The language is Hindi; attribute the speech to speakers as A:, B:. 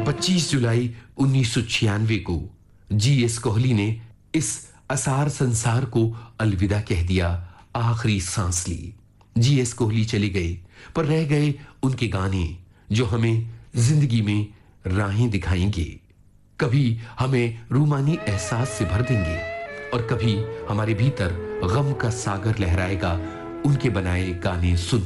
A: 25 जुलाई 1996 को जीएस कोहली ने इस असार संसार को अलविदा कह दिया, आखिरी सांस ली। जीएस कोहली चले गए, पर रह गए उनके गाने जो हमें जिंदगी में राहें दिखाएंगे। कभी हमें रूमानी एहसास से भर देंगे और कभी हमारे भीतर गम का सागर लहराएगा। उनके बनाए गाने सुन